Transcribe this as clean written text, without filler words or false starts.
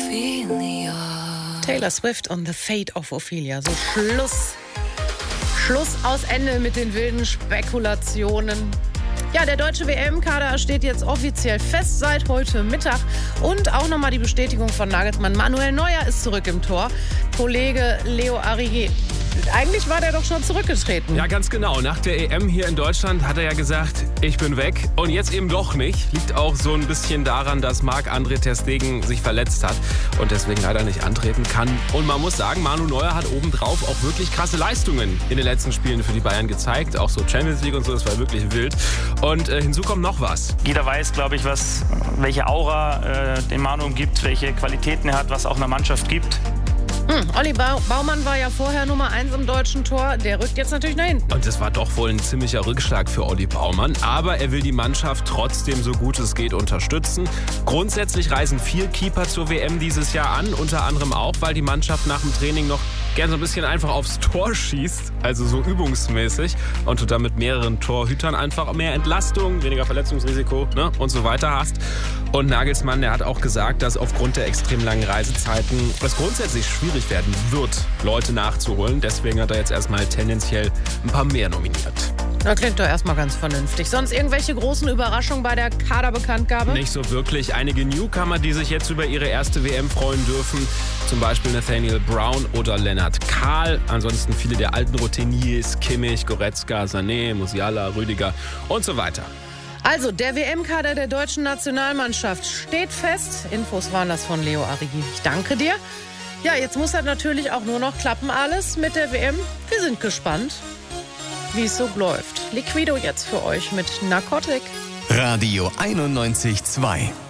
Taylor Swift und The Fate of Ophelia. So Schluss aus Ende mit den wilden Spekulationen. Ja, der deutsche WM-Kader steht jetzt offiziell fest seit heute Mittag. Und auch nochmal die Bestätigung von Nagelsmann. Manuel Neuer ist zurück im Tor. Kollege Leo Arrighi. Eigentlich war der doch schon zurückgetreten. Ja, ganz genau. Nach der EM hier in Deutschland hat er ja gesagt, ich bin weg. Und jetzt eben doch nicht. Liegt auch so ein bisschen daran, dass Marc-André ter Stegen sich verletzt hat und deswegen leider nicht antreten kann. Und man muss sagen, Manu Neuer hat obendrauf auch wirklich krasse Leistungen in den letzten Spielen für die Bayern gezeigt. Auch so Champions League und so, das war wirklich wild. Und hinzu kommt noch was. Jeder weiß, glaube ich, welche Aura den Manu umgibt, welche Qualitäten er hat, was auch einer Mannschaft gibt. Olli Baumann war ja vorher Nummer 1 im deutschen Tor. Der rückt jetzt natürlich nach hinten. Und das war doch wohl ein ziemlicher Rückschlag für Olli Baumann. Aber er will die Mannschaft trotzdem so gut es geht unterstützen. Grundsätzlich reisen 4 Keeper zur WM dieses Jahr an. Unter anderem auch, weil die Mannschaft nach dem Training noch gern so ein bisschen einfach aufs Tor schießt. Also so übungsmäßig. Und du dann mit mehreren Torhütern einfach mehr Entlastung, weniger Verletzungsrisiko, ne, und so weiter hast. Und Nagelsmann, der hat auch gesagt, dass aufgrund der extrem langen Reisezeiten es grundsätzlich schwierig werden wird, Leute nachzuholen. Deswegen hat er jetzt erstmal tendenziell ein paar mehr nominiert. Das klingt doch erstmal ganz vernünftig. Sonst irgendwelche großen Überraschungen bei der Kaderbekanntgabe? Nicht so wirklich. Einige Newcomer, die sich jetzt über ihre erste WM freuen dürfen. Zum Beispiel Nathaniel Brown oder Lennart Kahl. Ansonsten viele der alten Routiniers, Kimmich, Goretzka, Sané, Musiala, Rüdiger und so weiter. Also, der WM-Kader der deutschen Nationalmannschaft steht fest. Infos waren das von Leo Arrighi. Ich danke dir. Ja, jetzt muss das natürlich auch nur noch klappen alles mit der WM. Wir sind gespannt, wie es so läuft. Liquido jetzt für euch mit Narcotic. Radio 91.2